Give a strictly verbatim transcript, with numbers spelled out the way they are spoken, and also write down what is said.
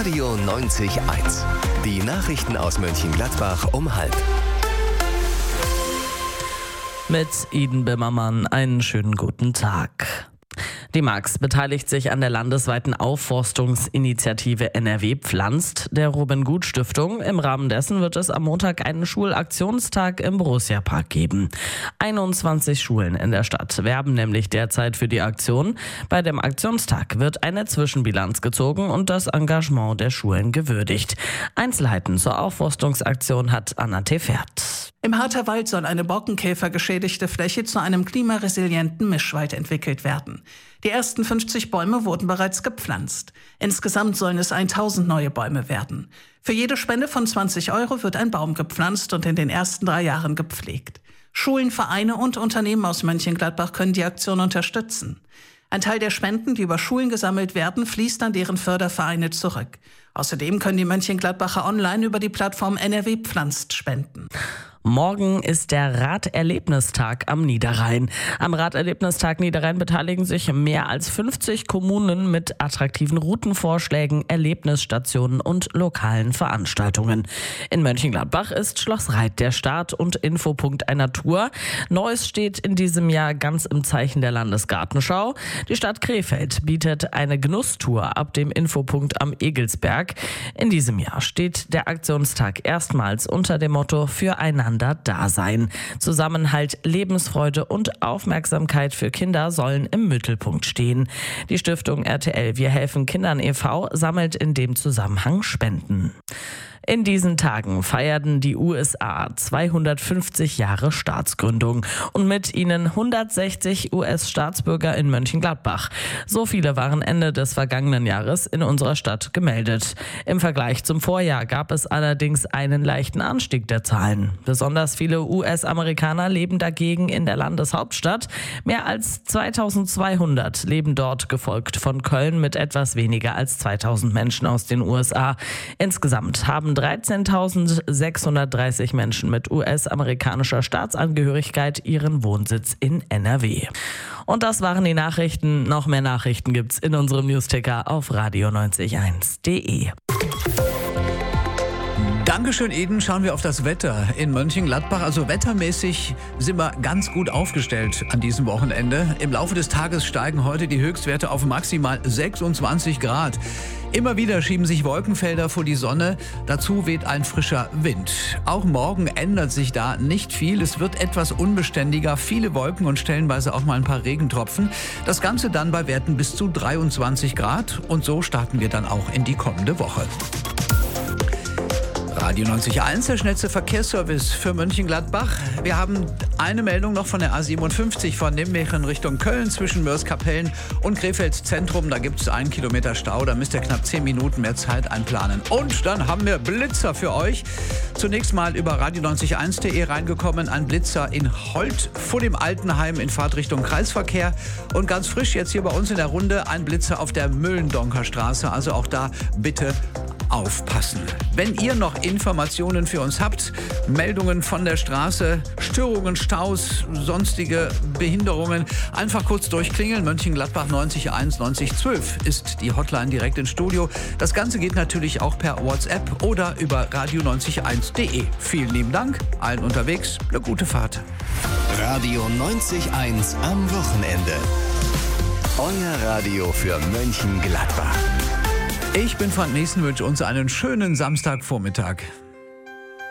Radio neunzig eins. Die Nachrichten aus Mönchengladbach um halb. Mit Iden Bimmermann einen schönen guten Tag. Die Marx beteiligt sich an der landesweiten Aufforstungsinitiative N R W pflanzt der Robin-Gut-Stiftung. Im Rahmen dessen wird es am Montag einen Schulaktionstag im Borussia-Park geben. einundzwanzig Schulen in der Stadt werben nämlich derzeit für die Aktion. Bei dem Aktionstag wird eine Zwischenbilanz gezogen und das Engagement der Schulen gewürdigt. Einzelheiten zur Aufforstungsaktion hat Anna Tefert. Im Harterwald soll eine borkenkäfergeschädigte Fläche zu einem klimaresilienten Mischwald entwickelt werden. Die ersten fünfzig Bäume wurden bereits gepflanzt. Insgesamt sollen es tausend neue Bäume werden. Für jede Spende von zwanzig Euro wird ein Baum gepflanzt und in den ersten drei Jahren gepflegt. Schulen, Vereine und Unternehmen aus Mönchengladbach können die Aktion unterstützen. Ein Teil der Spenden, die über Schulen gesammelt werden, fließt an deren Fördervereine zurück. Außerdem können die Mönchengladbacher online über die Plattform N R W pflanzt spenden. Morgen ist der Raderlebnistag am Niederrhein. Am Raderlebnistag Niederrhein beteiligen sich mehr als fünfzig Kommunen mit attraktiven Routenvorschlägen, Erlebnisstationen und lokalen Veranstaltungen. In Mönchengladbach ist Schloss Reit der Start- und Infopunkt einer Tour. Neues steht in diesem Jahr ganz im Zeichen der Landesgartenschau. Die Stadt Krefeld bietet eine Genusstour ab dem Infopunkt am Egelsberg. In diesem Jahr steht der Aktionstag erstmals unter dem Motto Füreinander Dasein. Zusammenhalt, Lebensfreude und Aufmerksamkeit für Kinder sollen im Mittelpunkt stehen. Die Stiftung R T L Wir helfen Kindern e V sammelt in dem Zusammenhang Spenden. In diesen Tagen feierten die U S A zweihundertfünfzig Jahre Staatsgründung und mit ihnen hundertsechzig U S-Staatsbürger in Mönchengladbach. So viele waren Ende des vergangenen Jahres in unserer Stadt gemeldet. Im Vergleich zum Vorjahr gab es allerdings einen leichten Anstieg der Zahlen. Besonders viele U S-Amerikaner leben dagegen in der Landeshauptstadt. Mehr als zweitausendzweihundert leben dort, gefolgt von Köln mit etwas weniger als zweitausend Menschen aus den U S A. Insgesamt haben dreizehntausendsechshundertdreißig Menschen mit U S-amerikanischer Staatsangehörigkeit ihren Wohnsitz in N R W. Und das waren die Nachrichten. Noch mehr Nachrichten gibt's in unserem Newsticker auf radio neunzig eins punkt de. Dankeschön, Eden. Schauen wir auf das Wetter in Mönchengladbach. Also wettermäßig sind wir ganz gut aufgestellt an diesem Wochenende. Im Laufe des Tages steigen heute die Höchstwerte auf maximal sechsundzwanzig Grad. Immer wieder schieben sich Wolkenfelder vor die Sonne. Dazu weht ein frischer Wind. Auch morgen ändert sich da nicht viel. Es wird etwas unbeständiger. Viele Wolken und stellenweise auch mal ein paar Regentropfen. Das Ganze dann bei Werten bis zu dreiundzwanzig Grad. Und so starten wir dann auch in die kommende Woche. Radio neunzig Komma eins, der schnellste Verkehrsservice für Mönchengladbach. Wir haben eine Meldung noch von der A siebenundfünfzig von Nimbach in Richtung Köln zwischen Mörs-Kapellen und Krefeld Zentrum. Da gibt es einen Kilometer Stau, da müsst ihr knapp zehn Minuten mehr Zeit einplanen. Und dann haben wir Blitzer für euch. Zunächst mal über radio neunzig Komma eins punkt de reingekommen. Ein Blitzer in Holt vor dem Altenheim in Fahrtrichtung Kreisverkehr. Und ganz frisch jetzt hier bei uns in der Runde ein Blitzer auf der Müllendonker Straße. Also auch da bitte aufpassen. Wenn ihr noch Informationen für uns habt, Meldungen von der Straße, Störungen, Staus, sonstige Behinderungen, einfach kurz durchklingeln. Mönchengladbach neunzig eins neunzig zwölf ist die Hotline direkt ins Studio. Das Ganze geht natürlich auch per WhatsApp oder über radio neunzig eins punkt de. Vielen lieben Dank, allen unterwegs, eine gute Fahrt. Radio neunzig eins am Wochenende. Euer Radio für Mönchengladbach. Ich bin Frank Niesen, wünsche uns einen schönen Samstagvormittag.